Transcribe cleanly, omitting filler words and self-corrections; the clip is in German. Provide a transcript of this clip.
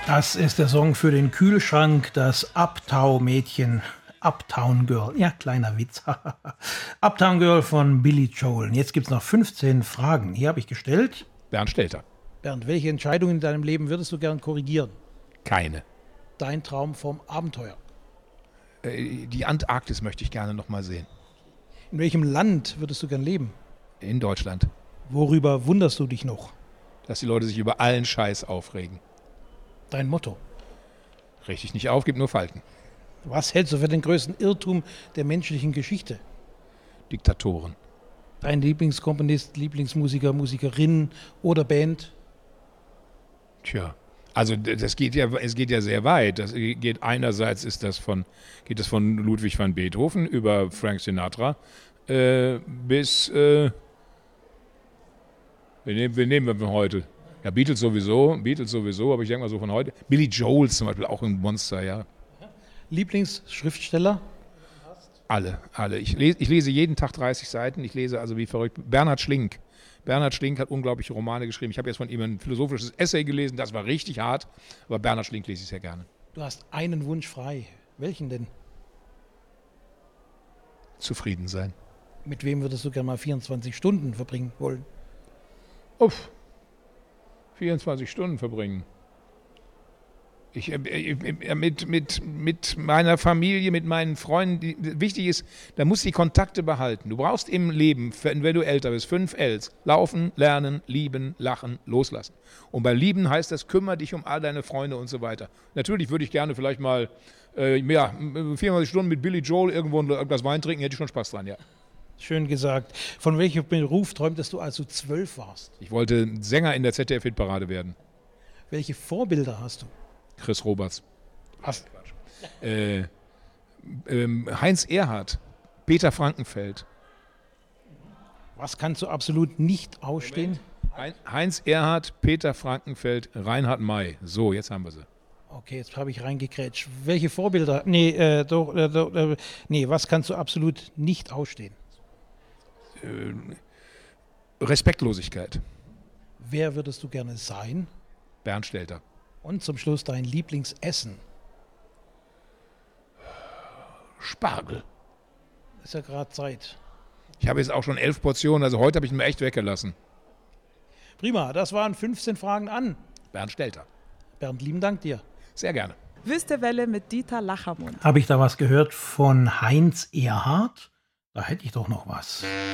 Das ist der Song für den Kühlschrank, das Uptown-Mädchen. Uptown Girl. Ja, kleiner Witz. Uptown Girl von Billy Joel. Und jetzt gibt es noch 15 Fragen. Hier habe ich gestellt. Bernd Stelter. Bernd, welche Entscheidung in deinem Leben würdest du gern korrigieren? Keine. Dein Traum vom Abenteuer. Die Antarktis möchte ich gerne noch mal sehen. In welchem Land würdest du gern leben? In Deutschland. Worüber wunderst du dich noch? Dass die Leute sich über allen Scheiß aufregen. Dein Motto. Richtig nicht auf, gibt nur Falten. Was hältst du für den größten Irrtum der menschlichen Geschichte? Diktatoren. Dein Lieblingskomponist, Lieblingsmusiker, Musikerin oder Band? Tja, also es geht ja sehr weit. Das geht einerseits geht es von Ludwig van Beethoven über Frank Sinatra bis wen nehmen wir heute? Ja, Beatles sowieso, aber ich denke mal so von heute. Billy Joel zum Beispiel, auch ein Monster, ja. Lieblingsschriftsteller? Alle. Ich lese jeden Tag 30 Seiten, ich lese also wie verrückt. Bernhard Schlink. Bernhard Schlink hat unglaubliche Romane geschrieben. Ich habe jetzt von ihm ein philosophisches Essay gelesen, das war richtig hart, aber Bernhard Schlink lese ich sehr gerne. Du hast einen Wunsch frei. Welchen denn? Zufrieden sein. Mit wem würdest du gerne mal 24 Stunden verbringen wollen? 24 Stunden verbringen. Mit meiner Familie, mit meinen Freunden. Wichtig ist, da musst du die Kontakte behalten. Du brauchst im Leben, wenn du älter bist, 5 Ls. Laufen, lernen, lieben, lachen, loslassen. Und bei Lieben heißt das, kümmere dich um all deine Freunde und so weiter. Natürlich würde ich gerne vielleicht mal 24 Stunden mit Billy Joel irgendwo ein Glas Wein trinken, hätte ich schon Spaß dran, ja. Schön gesagt. Von welchem Beruf träumtest du, als du 12 warst? Ich wollte Sänger in der ZDF-Hitparade werden. Welche Vorbilder hast du? Chris Roberts. Heinz Erhardt, Peter Frankenfeld. Was kannst du absolut nicht ausstehen? Heinz Erhardt, Peter Frankenfeld, Reinhard May. So, jetzt haben wir sie. Okay, jetzt habe ich reingekrätscht. Welche Vorbilder? Was kannst du absolut nicht ausstehen? Respektlosigkeit. Wer würdest du gerne sein? Bernd Stelter. Und zum Schluss dein Lieblingsessen. Spargel. Ist ja gerade Zeit. Ich habe jetzt auch schon 11 Portionen, also heute habe ich ihn mir echt weggelassen. Prima, das waren 15 Fragen an Bernd Stelter. Bernd, lieben Dank dir. Sehr gerne. Wüstewelle mit Dieter Lachermund. Habe ich da was gehört von Heinz Erhardt? Da hätte ich doch noch was.